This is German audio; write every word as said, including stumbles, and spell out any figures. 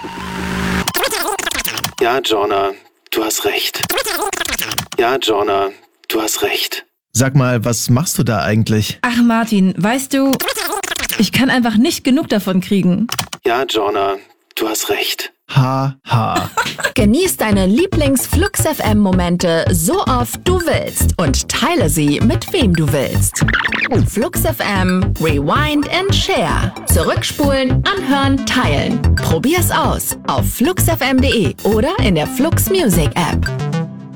Ja, Jonah, du hast recht. Ja, Jonah, du hast recht. Sag mal, was machst du da eigentlich? Ach Martin, weißt du, ich kann einfach nicht genug davon kriegen. Ja, Jonah, du hast recht. Ha, ha. Genieß deine Lieblings-Flux F M-Momente so oft du willst und teile sie mit wem du willst. Flux F M, Rewind and Share. Zurückspulen, anhören, teilen. Probier's aus auf flux f m punkt de oder in der Flux Music App.